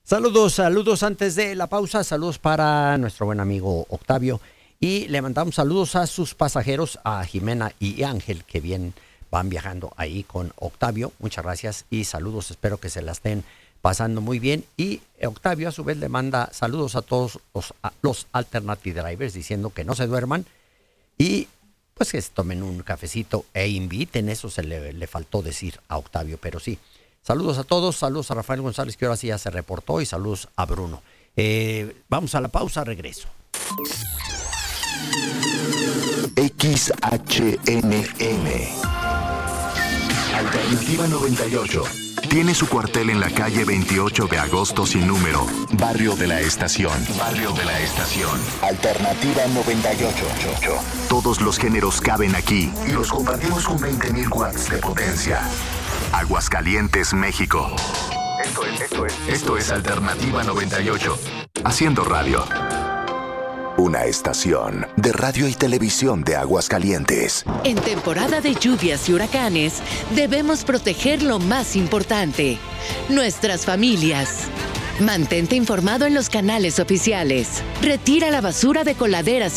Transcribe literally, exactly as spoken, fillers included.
Saludos, saludos antes de la pausa, saludos para nuestro buen amigo Octavio y le mandamos saludos a sus pasajeros, a Jimena y Ángel, que bien van viajando ahí con Octavio. Muchas gracias y saludos, espero que se la estén pasando muy bien. Y Octavio a su vez le manda saludos a todos los, a los Alternative Drivers diciendo que no se duerman y pues que se tomen un cafecito e inviten. Eso se le, le faltó decir a Octavio, pero sí. Saludos a todos, saludos a Rafael González, que ahora sí ya se reportó, y saludos a Bruno. Eh, vamos a la pausa, regreso. X H N M Alternativa noventa y ocho. Tiene su cuartel en la calle veintiocho de agosto sin número. Barrio de la Estación. Barrio de la Estación. Alternativa noventa y ocho. Todos los géneros caben aquí y los compartimos con veinte mil watts de potencia. Aguascalientes, México. Esto es, esto es, esto es Alternativa noventa y ocho. Haciendo radio. Una estación de radio y televisión de Aguascalientes. En temporada de lluvias y huracanes, debemos proteger lo más importante: nuestras familias. Mantente informado en los canales oficiales. Retira la basura de coladeras